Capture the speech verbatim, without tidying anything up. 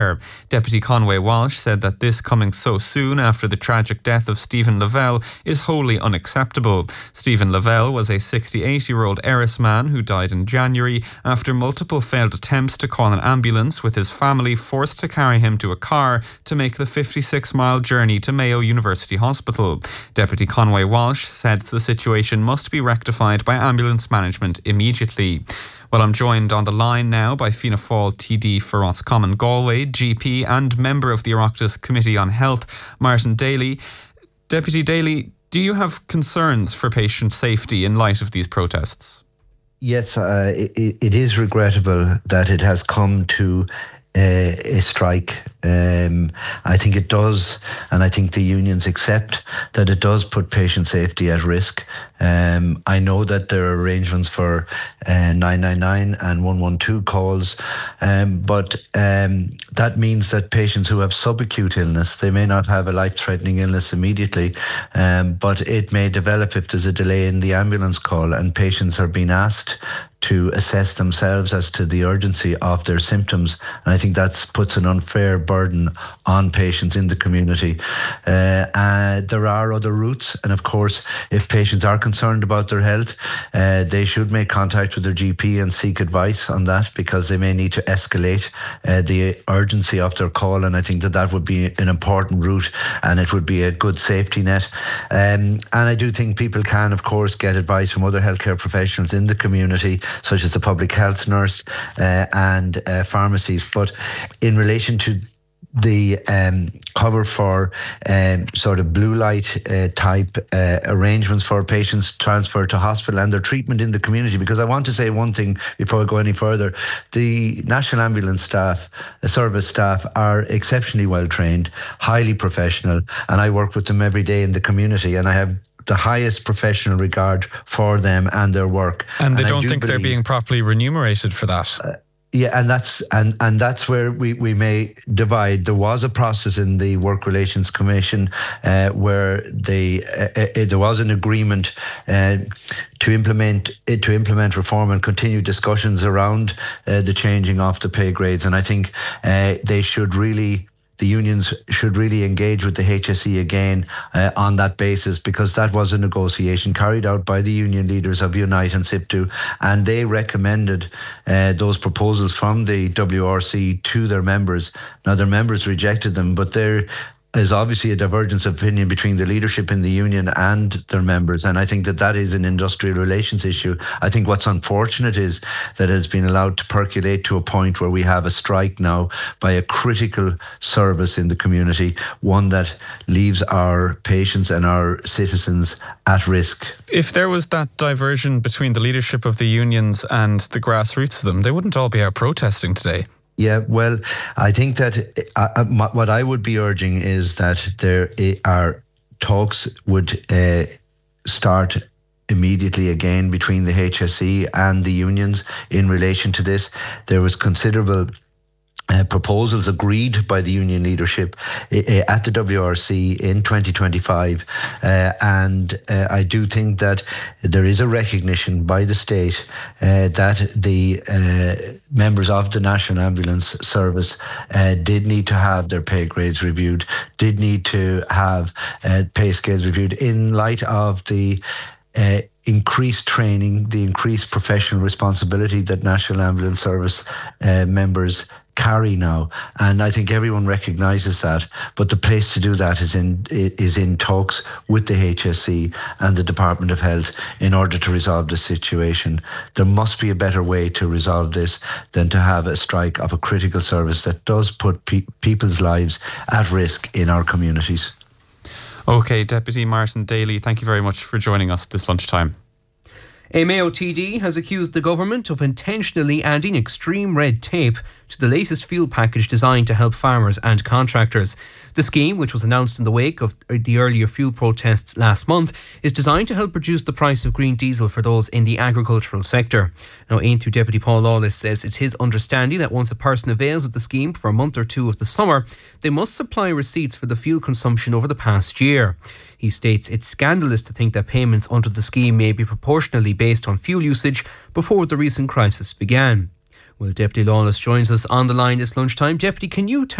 Deputy Conway Walsh said that this coming so soon after the tragic death of Stephen Lavelle is wholly unacceptable. Stephen Lavelle was a sixty-eight-year-old Erris man who died in January after multiple failed attempts to call an ambulance, with his family forced to carry him to a car to make the fifty-six mile journey to Mayo University Hospital. Deputy Conway Walsh said the situation must be rectified by ambulance management immediately. Well, I'm joined on the line now by Fianna Fáil T D for Roscommon Galway, G P and member of the Oireachtas Committee on Health, Martin Daly. Deputy Daly, do you have concerns for patient safety in light of these protests? Yes, uh, it, it is regrettable that it has come to Uh, a strike. Um, I think it does, and I think the unions accept that it does put patient safety at risk. Um, I know that there are arrangements for uh, nine nine nine and one one two calls, um, but um, that means that patients who have subacute illness, they may not have a life-threatening illness immediately, um, but it may develop if there's a delay in the ambulance call, and patients are being asked to assess themselves as to the urgency of their symptoms. And I think that puts an unfair burden on patients in the community. Uh, uh, there are other routes. And of course, if patients are concerned about their health, uh, they should make contact with their G P and seek advice on that, because they may need to escalate uh, the urgency of their call. And I think that that would be an important route, and it would be a good safety net. Um, and I do think people can, of course, get advice from other healthcare professionals in the community, such as the public health nurse uh, and uh, pharmacies. But in relation to the um, cover for um, sort of blue light uh, type uh, arrangements for patients transferred to hospital and their treatment in the community, because I want to say one thing before I go any further. The National Ambulance staff, uh, service staff, are exceptionally well trained, highly professional, and I work with them every day in the community, and I have the highest professional regard for them and their work. And they and don't do think believe, they're being properly remunerated for that. Uh, Yeah, and that's and, and that's where we, we may divide. There was a process in the Work Relations Commission uh, where they uh, uh, there was an agreement uh, to implement uh, to implement reform and continue discussions around uh, the changing of the pay grades. And I think uh, they should really. The unions should really engage with the H S E again uh, on that basis, because that was a negotiation carried out by the union leaders of Unite and SIPTU, and they recommended uh, those proposals from the W R C to their members. Now, their members rejected them, but there is obviously a divergence of opinion between the leadership in the union and their members, and I think that that is an industrial relations issue. I think what's unfortunate is that it has been allowed to percolate to a point where we have a strike now by a critical service in the community, one that leaves our patients and our citizens at risk. If there was that diversion between the leadership of the unions and the grassroots of them, they wouldn't all be out protesting today. Yeah, well, I think that uh, what I would be urging is that there are talks would uh, start immediately again between the H S E and the unions in relation to this. There was considerable Uh, proposals agreed by the union leadership uh, at the W R C in twenty twenty-five, uh, and uh, I do think that there is a recognition by the state uh, that the uh, members of the National Ambulance Service uh, did need to have their pay grades reviewed, did need to have uh, pay scales reviewed in light of the uh, increased training, the increased professional responsibility that National Ambulance Service uh, members carry now, and I think everyone recognises that. But the place to do that is in is in talks with the H S E and the Department of Health in order to resolve the situation. There must be a better way to resolve this than to have a strike of a critical service that does put pe- people's lives at risk in our communities. Okay, Deputy Martin Daly, thank you very much for joining us this lunchtime. A Mayo T D has accused the government of intentionally adding extreme red tape to the latest fuel package designed to help farmers and contractors. The scheme, which was announced in the wake of the earlier fuel protests last month, is designed to help reduce the price of green diesel for those in the agricultural sector. Now, Aontú Deputy Paul Lawless says it's his understanding that once a person avails of the scheme for a month or two of the summer, they must supply receipts for the fuel consumption over the past year. He states it's scandalous to think that payments under the scheme may be proportionally based on fuel usage before the recent crisis began. Well, Deputy Lawless joins us on the line this lunchtime. Deputy, can you tell